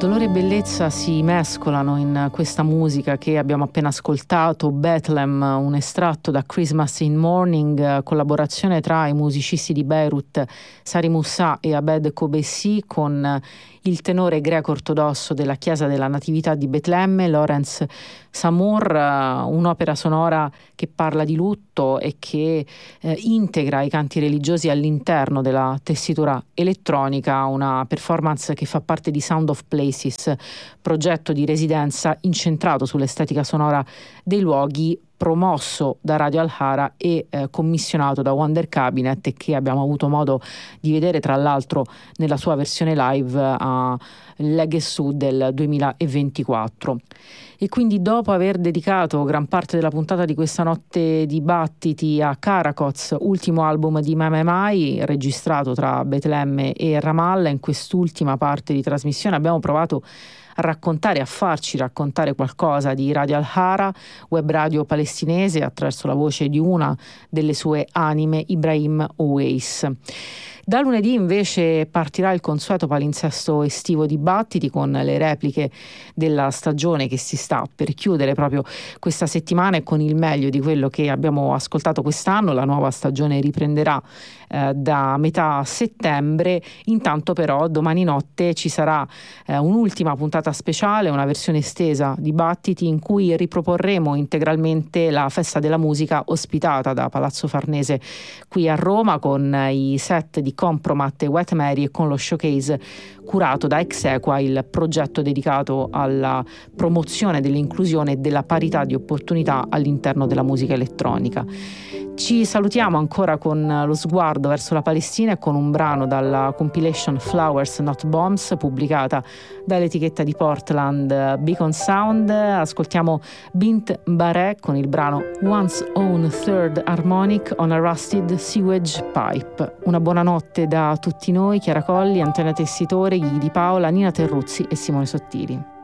Dolore e bellezza si mescolano in questa musica che abbiamo appena ascoltato, Bethlehem, un estratto da Christmas in Morning, collaborazione tra i musicisti di Beirut, Sari Moussa e Abed Kobesi, con il tenore greco-ortodosso della Chiesa della Natività di Betlemme, Lorenz Samur, un'opera sonora che parla di lutto e che integra i canti religiosi all'interno della tessitura elettronica, una performance che fa parte di Sound of Places, progetto di residenza incentrato sull'estetica sonora dei luoghi, promosso da Radio Al-Hara e commissionato da Wonder Cabinet, e che abbiamo avuto modo di vedere tra l'altro nella sua versione live a Legesu del 2024. E quindi, dopo aver dedicato gran parte della puntata di questa notte di battiti a Karakoz, ultimo album di Mai Mai, registrato tra Betlemme e Ramallah, in quest'ultima parte di trasmissione abbiamo provato a farci raccontare qualcosa di Radio Al-Hara, web radio palestinese, attraverso la voce di una delle sue anime, Ibrahim Owais. Da lunedì invece partirà il consueto palinsesto estivo di battiti, con le repliche della stagione che si sta per chiudere proprio questa settimana, e con il meglio di quello che abbiamo ascoltato quest'anno. La nuova stagione riprenderà da metà settembre. Intanto però domani notte ci sarà un'ultima puntata speciale, una versione estesa di battiti, in cui riproporremo integralmente la festa della musica ospitata da Palazzo Farnese qui a Roma, con i set di Compromat e Wet Mary, e con lo showcase curato da Exequa, il progetto dedicato alla promozione dell'inclusione e della parità di opportunità all'interno della musica elettronica. Ci salutiamo ancora con lo sguardo verso la Palestina e con un brano dalla compilation Flowers Not Bombs, pubblicata dall'etichetta di Portland Beacon Sound. Ascoltiamo Bint Barè con il brano One's Own Third Harmonic on a Rusted Sewage Pipe. Una buonanotte da tutti noi, Chiara Colli, Antonio Tessitore, Ghi Di Paola, Nina Terruzzi e Simone Sottili.